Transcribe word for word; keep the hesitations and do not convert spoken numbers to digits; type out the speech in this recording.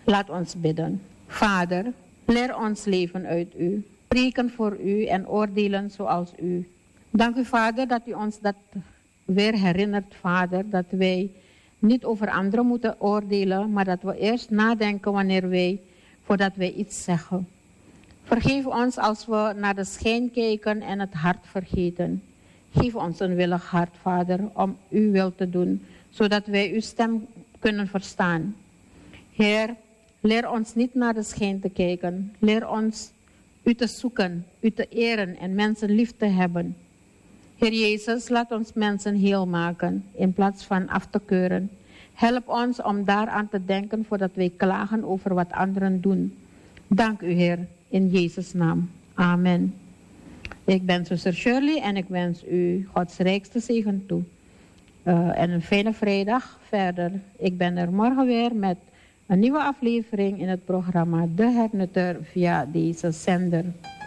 Laat ons bidden. Vader, leer ons leven uit u, spreken voor u en oordelen zoals u. Dank u, Vader, dat u ons dat weer herinnert, Vader, dat wij niet over anderen moeten oordelen, maar dat we eerst nadenken wanneer wij, voordat wij iets zeggen. Vergeef ons als we naar de schijn kijken en het hart vergeten. Geef ons een willig hart, Vader, om uw wil te doen, zodat wij uw stem kunnen verstaan. Heer, leer ons niet naar de schijn te kijken. Leer ons u te zoeken, u te eren en mensen lief te hebben. Heer Jezus, laat ons mensen heel maken in plaats van af te keuren. Help ons om daaraan te denken voordat wij klagen over wat anderen doen. Dank u, Heer, in Jezus' naam. Amen. Ik ben zuster Shirley en ik wens u Gods rijkste zegen toe. Uh, en een fijne vrijdag verder. Ik ben er morgen weer met een nieuwe aflevering in het programma De Hernutter via deze zender.